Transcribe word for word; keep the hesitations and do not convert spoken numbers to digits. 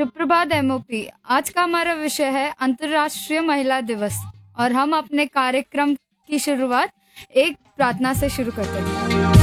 सुप्रभात एमओपी। आज का हमारा विषय है अंतर्राष्ट्रीय महिला दिवस और हम अपने कार्यक्रम की शुरुआत एक प्रार्थना से शुरू करते हैं।